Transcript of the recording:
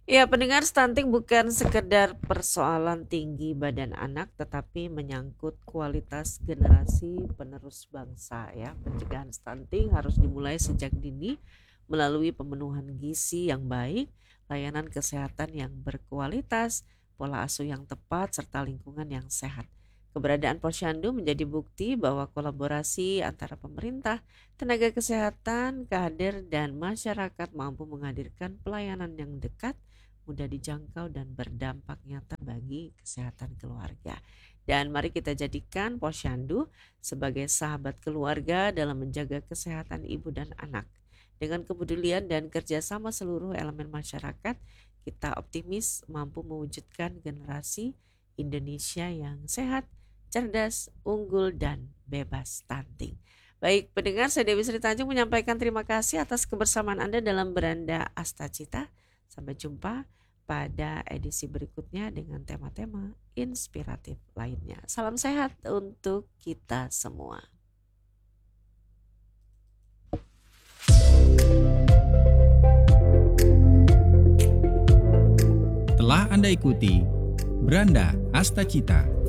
Ya, pendengar, stunting bukan sekedar persoalan tinggi badan anak, tetapi menyangkut kualitas generasi penerus bangsa ya. Pencegahan stunting harus dimulai sejak dini melalui pemenuhan gizi yang baik, layanan kesehatan yang berkualitas, pola asuh yang tepat, serta lingkungan yang sehat. Keberadaan Posyandu menjadi bukti bahwa kolaborasi antara pemerintah, tenaga kesehatan, kader, dan masyarakat mampu menghadirkan pelayanan yang dekat, mudah dijangkau, dan berdampak nyata bagi kesehatan keluarga. Dan mari kita jadikan Posyandu sebagai sahabat keluarga dalam menjaga kesehatan ibu dan anak. Dengan kepedulian dan kerjasama seluruh elemen masyarakat, kita optimis mampu mewujudkan generasi Indonesia yang sehat, cerdas, unggul, dan bebas stunting. Baik pendengar, saya Dewi Sri Tanjung menyampaikan terima kasih atas kebersamaan Anda dalam Beranda Astacita. Sampai jumpa pada edisi berikutnya dengan tema-tema inspiratif lainnya. Salam sehat untuk kita semua. Telah Anda ikuti Beranda Astacita.